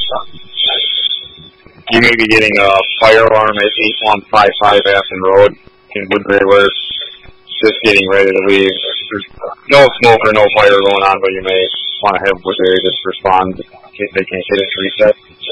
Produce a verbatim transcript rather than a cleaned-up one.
You may be getting a fire alarm at eight one five five Afton Road in Woodbury where just getting ready to leave. There's no smoke or no fire going on, but you may want to have Woodbury just respond if they can't get it reset.